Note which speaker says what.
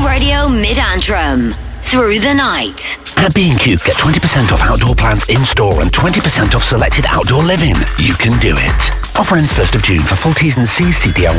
Speaker 1: Radio Mid-Antrim. Through the night.
Speaker 2: At B&Q, get 20% off outdoor plants in-store and 20% off selected outdoor living. You can do it. Offer ends 1st of June. For full T's and C's, see DIY